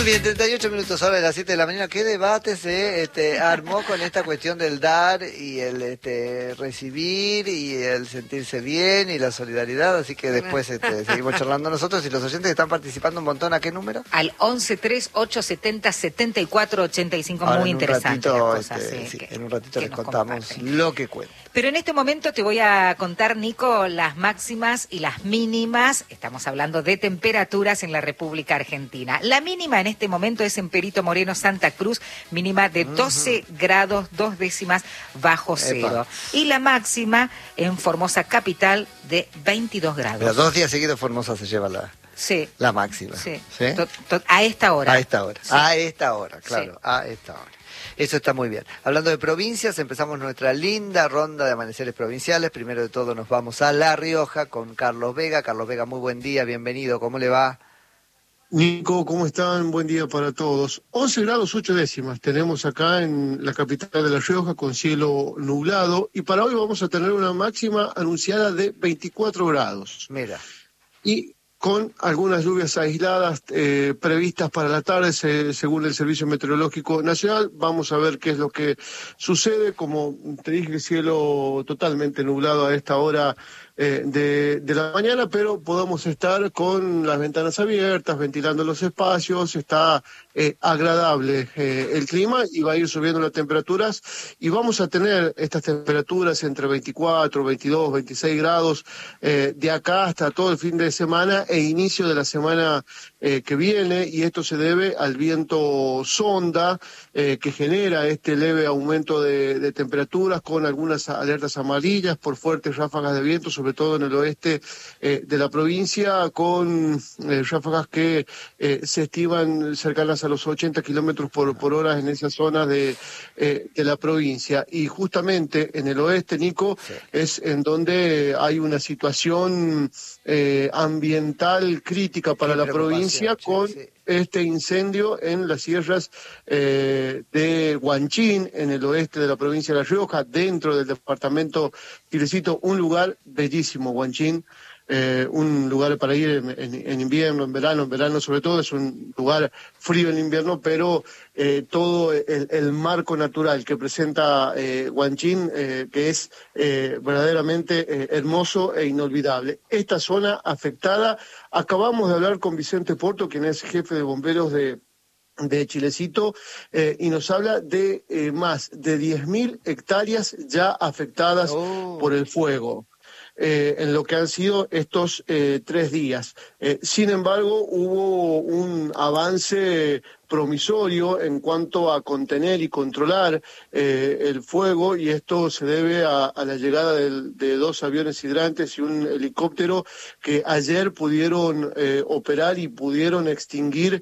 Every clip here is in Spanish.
Bien, 38 minutos ahora de las 7 de la mañana. ¿Qué debate se armó con esta cuestión del dar y el recibir y el sentirse bien y la solidaridad? Así que después seguimos charlando nosotros y los oyentes que están participando un montón. ¿A qué número? Al 1138707485. Ahora, muy interesante las cosas. En un ratito les contamos lo que cuenta. Pero en este momento te voy a contar, Nico, las máximas y las mínimas. Estamos hablando de temperaturas en la República Argentina. La mínima en este momento es en Perito Moreno, Santa Cruz, mínima de 12 grados, 2 décimas bajo cero. Y la máxima en Formosa Capital de 22 grados. Pero 2 días seguidos Formosa se lleva la máxima. Sí. ¿Sí? A esta hora. A esta hora. Sí. A esta hora, claro. Sí. A esta hora. Eso está muy bien. Hablando de provincias, empezamos nuestra linda ronda de amaneceres provinciales. Primero de todo nos vamos a La Rioja con Carlos Vega. Carlos Vega, muy buen día, bienvenido. ¿Cómo le va? Nico, ¿cómo están? Buen día para todos. 11 grados 8 décimas tenemos acá en la capital de La Rioja con cielo nublado y para hoy vamos a tener una máxima anunciada de 24 grados. Mira. Y con algunas lluvias aisladas previstas para la tarde, según el Servicio Meteorológico Nacional. Vamos a ver qué es lo que sucede. Como te dije, cielo totalmente nublado a esta hora de la mañana, pero podemos estar con las ventanas abiertas, ventilando los espacios. Está agradable el clima y va a ir subiendo las temperaturas y vamos a tener estas temperaturas entre 24, 22, 26 grados de acá hasta todo el fin de semana e inicio de la semana que viene, y esto se debe al viento sonda que genera este leve aumento de temperaturas con algunas alertas amarillas por fuertes ráfagas de viento, sobre todo en el oeste de la provincia, con ráfagas que se estiman cercanas a los 80 kilómetros por hora en esa zona de la provincia. Y justamente en el oeste, Nico, sí, es en donde hay una situación ambiental crítica para la provincia con este incendio en las sierras de Huanchín, en el oeste de la provincia de La Rioja, dentro del departamento Chilecito, un lugar bellísimo, Huanchín. Un lugar para ir en invierno, en verano sobre todo, es un lugar frío en invierno, pero todo el marco natural que presenta Huanchín, que es verdaderamente hermoso e inolvidable. Esta zona afectada, acabamos de hablar con Vicente Porto, quien es jefe de bomberos de Chilecito, y nos habla de más de 10.000 hectáreas ya afectadas por el fuego. En lo que han sido estos 3 días. Sin embargo, hubo un avance promisorio en cuanto a contener y controlar el fuego, y esto se debe a la llegada de 2 aviones hidrantes y un helicóptero que ayer pudieron operar y pudieron extinguir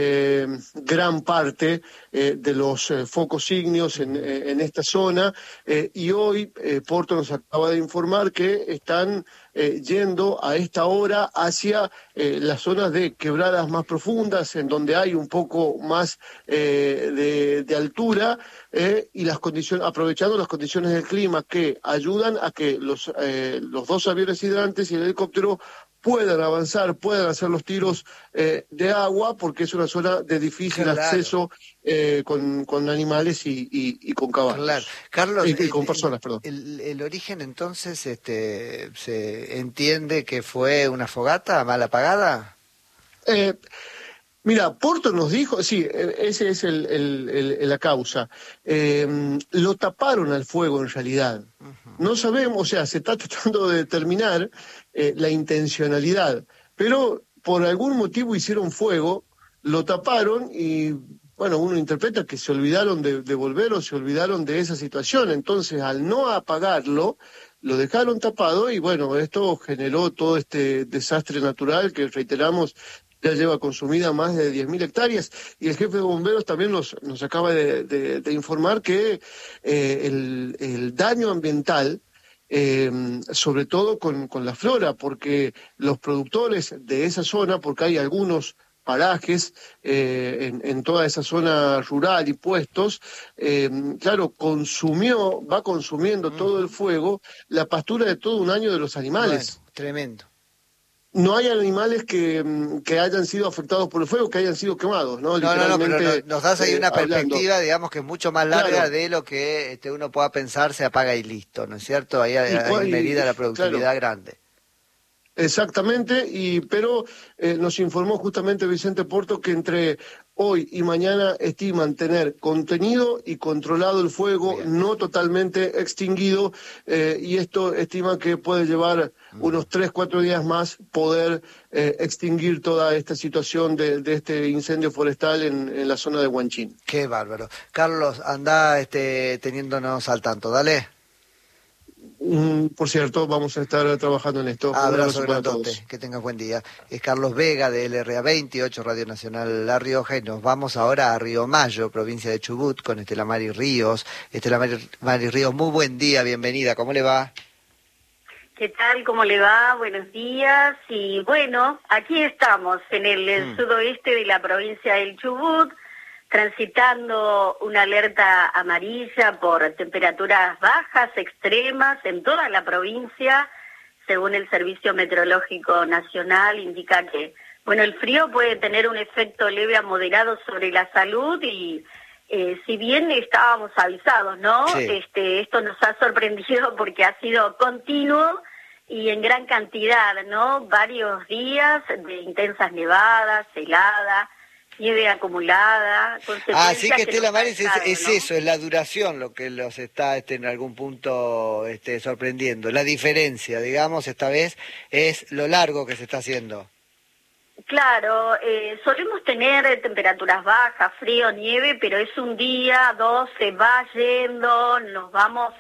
gran parte de los focos ígneos en esta zona, y hoy Porto nos acaba de informar que están yendo a esta hora hacia las zonas de quebradas más profundas, en donde hay un poco más de altura, y las condiciones, aprovechando las condiciones del clima que ayudan a que los 2 aviones hidrantes y el helicóptero puedan avanzar, puedan hacer los tiros de agua, porque es una zona de difícil acceso con animales y con caballos. Claro. Carlos, y con personas, perdón. El origen entonces se entiende que fue una fogata mal apagada. Mira, Porto nos dijo, sí, ese es la causa. Lo taparon al fuego en realidad. No sabemos, o sea, se está tratando de determinar la intencionalidad, pero por algún motivo hicieron fuego, lo taparon y, bueno, uno interpreta que se olvidaron de volver o se olvidaron de esa situación. Entonces, al no apagarlo, lo dejaron tapado y, bueno, esto generó todo este desastre natural que, reiteramos, ya lleva consumida más de 10.000 hectáreas, y el jefe de bomberos también nos acaba de informar que el daño ambiental, sobre todo con la flora, porque los productores de esa zona, porque hay algunos parajes en toda esa zona rural y puestos, claro, va consumiendo todo el fuego la pastura de todo un año de los animales. Bueno, tremendo. no hay animales que hayan sido afectados por el fuego, que hayan sido quemados, ¿no? No, pero nos das ahí una perspectiva, digamos, que es mucho más larga, claro, de lo que uno pueda pensar, se apaga y listo, ¿no es cierto? Ahí hay una herida de la productividad, claro, grande. Exactamente, pero nos informó justamente Vicente Porto que entre hoy y mañana estiman tener contenido y controlado el fuego, bien, no totalmente extinguido, y esto estima que puede llevar unos 3-4 días más poder extinguir toda esta situación de este incendio forestal en la zona de Huanchín. Qué bárbaro. Carlos, anda teniéndonos al tanto, dale. Por cierto, vamos a estar trabajando en esto. Abrazo grandote, que tengas buen día. Es Carlos Vega de LRA 28, Radio Nacional La Rioja, y nos vamos ahora a Río Mayo, provincia de Chubut, con Estela Mari Ríos. Estela Mari Ríos, muy buen día, bienvenida, ¿cómo le va? ¿Qué tal? ¿Cómo le va? Buenos días. Y bueno, aquí estamos en el sudoeste de la provincia del Chubut, transitando una alerta amarilla por temperaturas bajas, extremas, en toda la provincia. Según el Servicio Meteorológico Nacional, indica que, bueno, el frío puede tener un efecto leve a moderado sobre la salud y si bien estábamos avisados, ¿no? Sí. Esto nos ha sorprendido porque ha sido continuo y en gran cantidad, ¿no? Varios días de intensas nevadas, heladas, nieve acumulada. Así que Estela Maris es ¿no? Eso, es la duración lo que los está en algún punto sorprendiendo. La diferencia, digamos, esta vez es lo largo que se está haciendo. Claro, solemos tener temperaturas bajas, frío, nieve, pero es un día, dos, se va yendo, nos vamos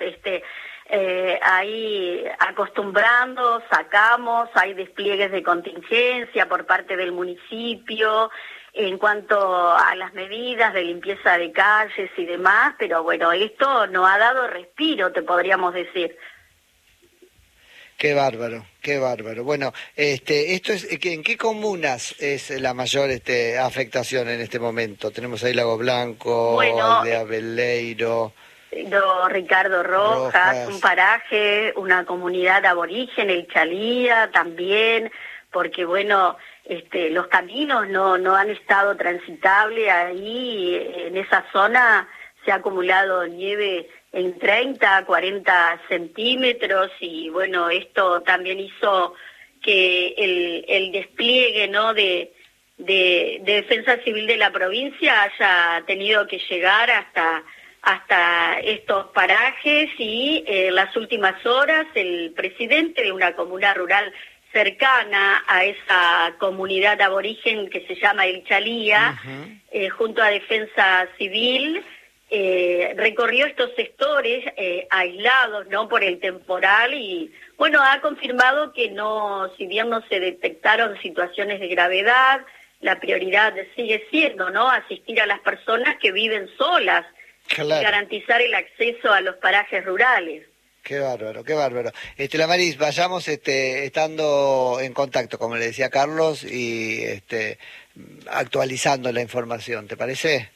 ahí acostumbrando, sacamos, hay despliegues de contingencia por parte del municipio en cuanto a las medidas de limpieza de calles y demás, pero bueno, esto no ha dado respiro, te podríamos decir. Qué bárbaro, qué bárbaro. Bueno, esto es, ¿en qué comunas es la mayor afectación en este momento? Tenemos ahí Lago Blanco, bueno, Aldea Beleiro, Ricardo Rojas, un paraje, una comunidad aborigen, el Chalía también, porque bueno, los caminos no han estado transitables ahí, en esa zona se ha acumulado nieve en 30 a 40 centímetros y bueno, esto también hizo que el despliegue, ¿no?, de Defensa Civil de la provincia haya tenido que llegar hasta estos parajes y en las últimas horas el presidente de una comuna rural cercana a esa comunidad aborigen que se llama El Chalía, junto a Defensa Civil, recorrió estos sectores aislados, ¿no?, por el temporal y, bueno, ha confirmado que no, si bien no se detectaron situaciones de gravedad, la prioridad sigue siendo, ¿no?, asistir a las personas que viven solas, claro, y garantizar el acceso a los parajes rurales. Qué bárbaro, qué bárbaro. Estela Maris, vayamos estando en contacto, como le decía Carlos, y actualizando la información, ¿te parece?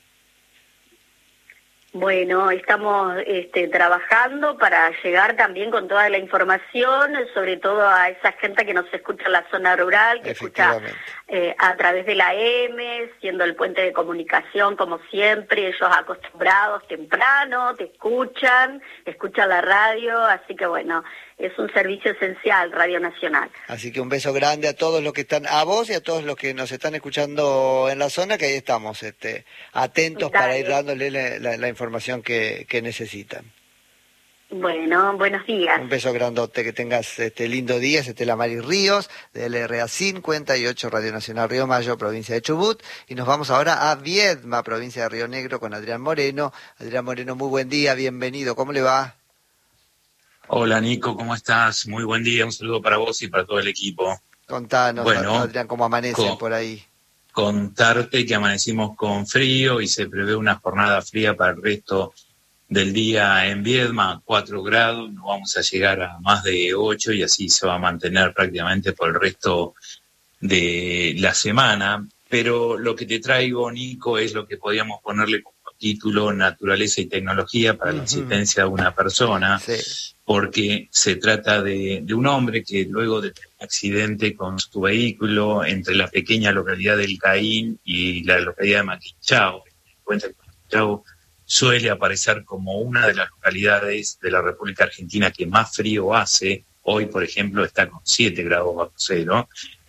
Bueno, estamos trabajando para llegar también con toda la información, sobre todo a esa gente que nos escucha en la zona rural, que escucha a través de la M, siendo el puente de comunicación como siempre, ellos acostumbrados temprano, te escuchan la radio, así que bueno, es un servicio esencial, Radio Nacional. Así que un beso grande a todos los que están, a vos y a todos los que nos están escuchando en la zona, que ahí estamos atentos para ir dándole la información que necesitan. Bueno, buenos días. Un beso grandote, que tengas lindo día. Es Estela Mari Ríos, de LRA 58, Radio Nacional Río Mayo, provincia de Chubut. Y nos vamos ahora a Viedma, provincia de Río Negro, con Adrián Moreno. Adrián Moreno, muy buen día, bienvenido. ¿Cómo le va? Hola Nico, ¿cómo estás? Muy buen día, un saludo para vos y para todo el equipo. Contanos, bueno, Adrián, ¿cómo amanecen por ahí? Contarte que amanecimos con frío y se prevé una jornada fría para el resto del día en Viedma, 4 grados, no vamos a llegar a más de 8 y así se va a mantener prácticamente por el resto de la semana. Pero lo que te traigo, Nico, es lo que podíamos ponerle como título Naturaleza y Tecnología para la asistencia de una persona, porque se trata de un hombre que luego de tener un accidente con su vehículo entre la pequeña localidad del Caín y la localidad de Maquinchao, Maquinchao suele aparecer como una de las localidades de la República Argentina que más frío hace. Hoy, por ejemplo, está con 7 grados bajo cero.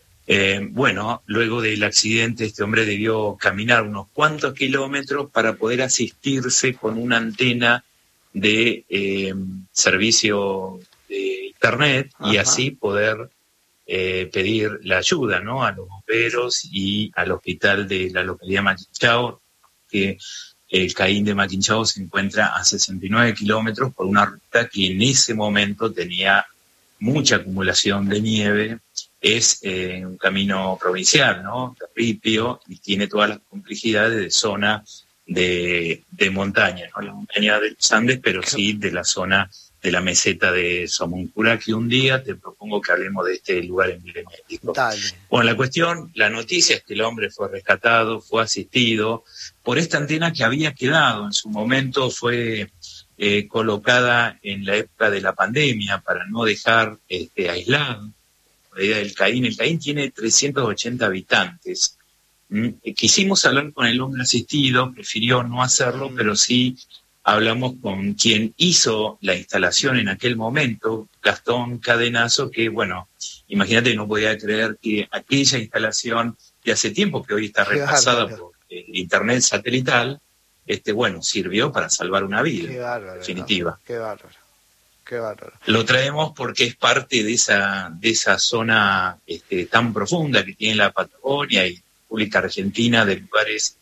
Luego del accidente este hombre debió caminar unos cuantos kilómetros para poder asistirse con una antena de servicio de internet y así poder pedir la ayuda, ¿no?, a los bomberos y al hospital de la localidad de Maquinchao, que el Caín de Maquinchao se encuentra a 69 kilómetros por una ruta que en ese momento tenía mucha acumulación de nieve. Es un camino provincial, ¿no?, de ripio, y tiene todas las complejidades de zona de montaña, no la montaña de los Andes, pero sí de la zona de la meseta de Somoncura, que un día te propongo que hablemos de este lugar emblemático. Bueno, la noticia es que el hombre fue rescatado, fue asistido por esta antena que había quedado en su momento, fue colocada en la época de la pandemia para no dejar aislado el Caín. El Caín tiene 380 habitantes. Quisimos hablar con el hombre asistido, prefirió no hacerlo, pero sí hablamos con quien hizo la instalación en aquel momento, Gastón Cadenazo, que, bueno, imagínate, no podía creer que aquella instalación de hace tiempo, que hoy está repasada por internet satelital, sirvió para salvar una vida. Qué bárbaro, definitiva. ¿No? Qué bárbaro. Qué bárbaro. Lo traemos porque es parte de esa zona tan profunda que tiene la Patagonia y la República Argentina, de lugares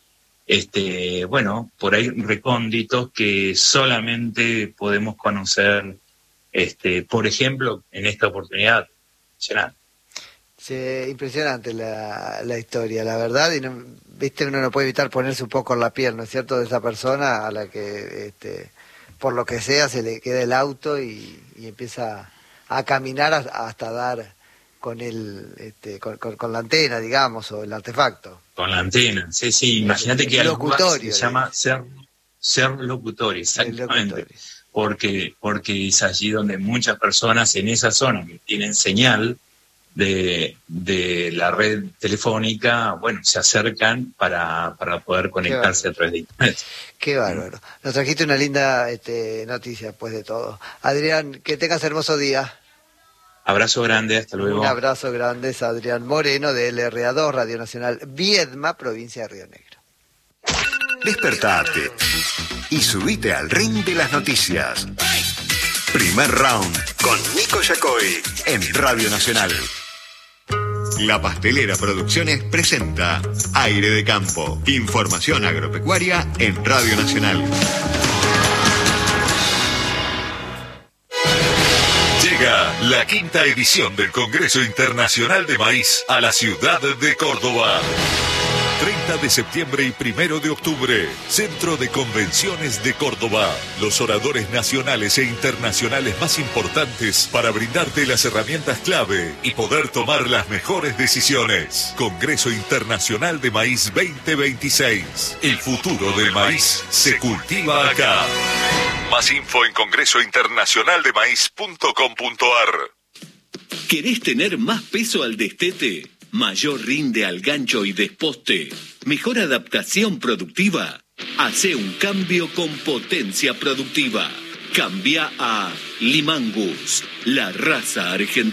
por ahí recónditos que solamente podemos conocer, por ejemplo, en esta oportunidad. Sí, impresionante la historia, la verdad, y uno no puede evitar ponerse un poco en la piel, ¿no es cierto?, de esa persona a la que por lo que sea se le queda el auto y empieza a caminar hasta dar con con la antena, digamos, o el artefacto. Con la antena, sí, imagínate que hay un lugar que se llama ser locutorio, exactamente, porque es allí donde muchas personas en esa zona que tienen señal de la red telefónica, se acercan para poder conectarse a través de internet. Qué bárbaro. Nos trajiste una linda noticia después de todo. Adrián, que tengas hermoso día. Abrazo grande, hasta luego. Un abrazo grande, es Adrián Moreno de LRA2, Radio Nacional Viedma, provincia de Río Negro. Despertate y subite al ring de las noticias. Primer round con Nico Yacoy en Radio Nacional. La Pastelera Producciones presenta Aire de Campo. Información agropecuaria en Radio Nacional. Llega la 5ª edición del Congreso Internacional de Maíz a la ciudad de Córdoba. 30 de septiembre y 1 de octubre, Centro de Convenciones de Córdoba. Los oradores nacionales e internacionales más importantes para brindarte las herramientas clave y poder tomar las mejores decisiones. Congreso Internacional de Maíz 2026. El futuro del maíz se cultiva acá. Más info en congresointernacionaldemaíz.com.ar. ¿Querés tener más peso al destete? Mayor rinde al gancho y desposte, mejor adaptación productiva. Hace un cambio con potencia productiva. Cambia a Limangus, la raza argentina.